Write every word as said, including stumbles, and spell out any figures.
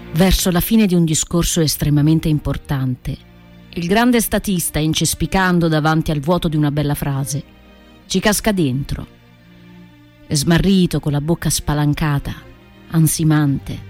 verso la fine di un discorso estremamente importante, il grande statista, incespicando davanti al vuoto di una bella frase, ci casca dentro. È smarrito, con la bocca spalancata, ansimante,